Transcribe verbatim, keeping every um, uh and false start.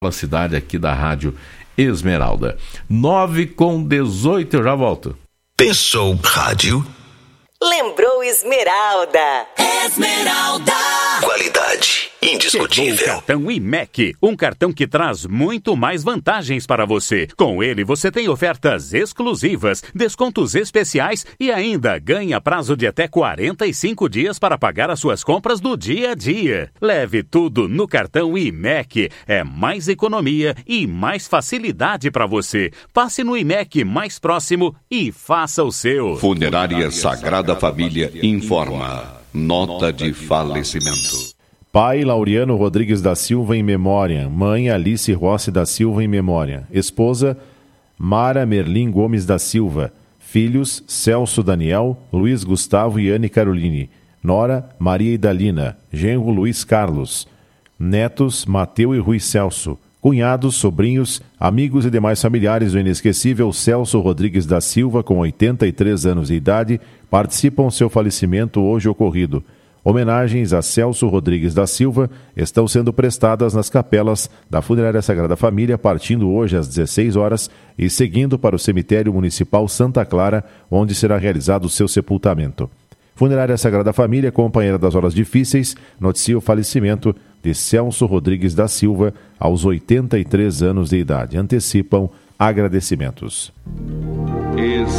a cidade aqui da Rádio Esmeralda. nove com dezoito, eu já volto. Pensou rádio? Lembrou Esmeralda. Esmeralda. Qualidade indiscutível. Chegou o cartão I M E C, um cartão que traz muito mais vantagens para você. Com ele você tem ofertas exclusivas, descontos especiais e ainda ganha prazo de até quarenta e cinco dias para pagar as suas compras do dia a dia. Leve tudo no cartão I M E C. É mais economia e mais facilidade para você. Passe no I M E C mais próximo e faça o seu. Funerária Sagrada Família informa. Nota de falecimento. Pai Laureano Rodrigues da Silva em memória. Mãe Alice Rossi da Silva em memória. Esposa Mara Merlim Gomes da Silva. Filhos Celso Daniel, Luiz Gustavo e Anne Caroline. Nora Maria Idalina. Genro Luiz Carlos. Netos Mateu e Rui Celso. Cunhados, sobrinhos, amigos e demais familiares do inesquecível Celso Rodrigues da Silva, com oitenta e três anos de idade, participam do seu falecimento hoje ocorrido. Homenagens a Celso Rodrigues da Silva estão sendo prestadas nas capelas da Funerária Sagrada Família, partindo hoje às dezesseis horas e seguindo para o Cemitério Municipal Santa Clara, onde será realizado o seu sepultamento. Funerária Sagrada Família, companheira das horas difíceis, noticia o falecimento de Celso Rodrigues da Silva aos oitenta e três anos de idade. Antecipam agradecimentos.